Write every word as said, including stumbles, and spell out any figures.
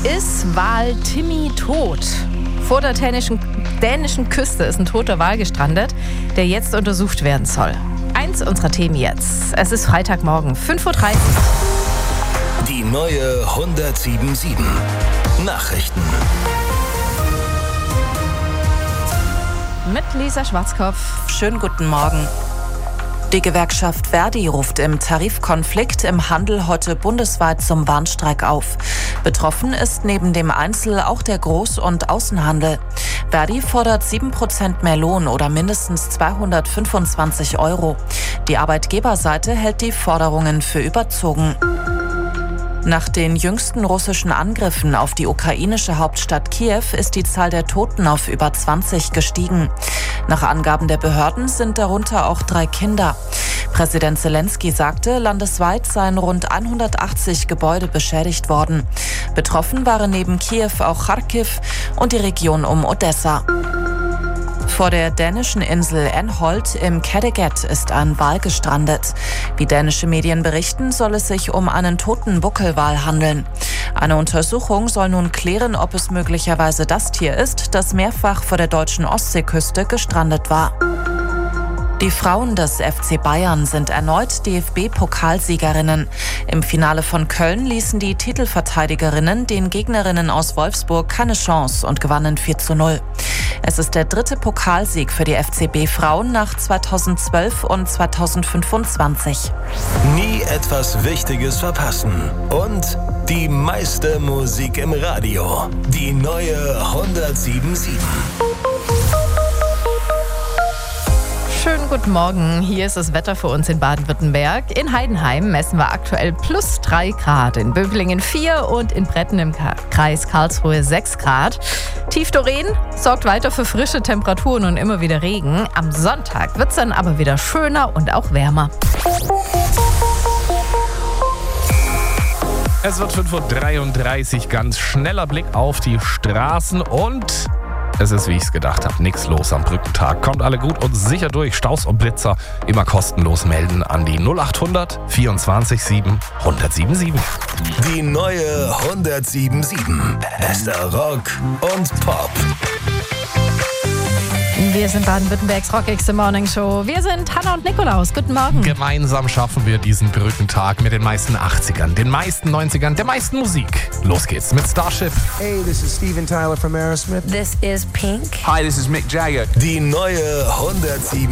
Ist Wal Timmy tot? Vor der dänischen, dänischen Küste ist ein toter Wal gestrandet, der jetzt untersucht werden soll. Eins unserer Themen jetzt. Es ist Freitagmorgen, fünf Uhr dreißig. Die neue hundertsieben Komma sieben. Nachrichten. Mit Lisa Schwarzkopf. Schönen guten Morgen. Die Gewerkschaft Verdi ruft im Tarifkonflikt im Handel heute bundesweit zum Warnstreik auf. Betroffen ist neben dem Einzel- auch der Groß- und Außenhandel. Verdi fordert sieben Prozent mehr Lohn oder mindestens zweihundertfünfundzwanzig Euro. Die Arbeitgeberseite hält die Forderungen für überzogen. Nach den jüngsten russischen Angriffen auf die ukrainische Hauptstadt Kiew ist die Zahl der Toten auf über zwanzig gestiegen. Nach Angaben der Behörden sind darunter auch drei Kinder. Präsident Zelensky sagte, landesweit seien rund hundertachtzig Gebäude beschädigt worden. Betroffen waren neben Kiew auch Charkiw und die Region um Odessa. Vor der dänischen Insel Anholt im Kattegat ist ein Wal gestrandet. Wie dänische Medien berichten, soll es sich um einen toten Buckelwal handeln. Eine Untersuchung soll nun klären, ob es möglicherweise das Tier ist, das mehrfach vor der deutschen Ostseeküste gestrandet war. Die Frauen des F C Bayern sind erneut D F B-Pokalsiegerinnen. Im Finale von Köln ließen die Titelverteidigerinnen den Gegnerinnen aus Wolfsburg keine Chance und gewannen vier zu null. Es ist der dritte Pokalsieg für die F C B-Frauen nach zweitausendzwölf und zweitausendfünfundzwanzig. Nie etwas Wichtiges verpassen. Und die meiste Musik im Radio. Die neue hundertsieben Komma sieben. Schönen guten Morgen. Hier ist das Wetter für uns in Baden-Württemberg. In Heidenheim messen wir aktuell plus drei Grad, in Böblingen vier und in Bretten im Kreis Karlsruhe sechs Grad. Tiefdoreen sorgt weiter für frische Temperaturen und immer wieder Regen. Am Sonntag wird es dann aber wieder schöner und auch wärmer. Es wird fünf Uhr dreiunddreißig, ganz schneller Blick auf die Straßen und es ist, wie ich es gedacht habe, nichts los am Brückentag. Kommt alle gut und sicher durch. Staus und Blitzer immer kostenlos melden an die null achthundert vierundzwanzig sieben hundertsieben sieben. Die neue hundertsieben Komma sieben. Bester Rock und Pop. Wir sind Baden-Württembergs Rock X Morning Show. Wir sind Hanna und Nikolaus. Guten Morgen. Gemeinsam schaffen wir diesen Brückentag mit den meisten achtzigern, den meisten neunzigern, der meisten Musik. Los geht's mit Starship. Hey, this is Steven Tyler from Aerosmith. This is Pink. Hi, this is Mick Jagger. Die neue hundertsieben